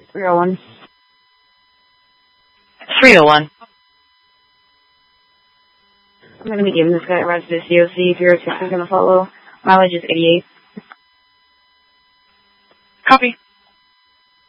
301. 301. I'm going to be giving this guy a ride to the COC if your attention is going to follow. Mileage is 88. Copy.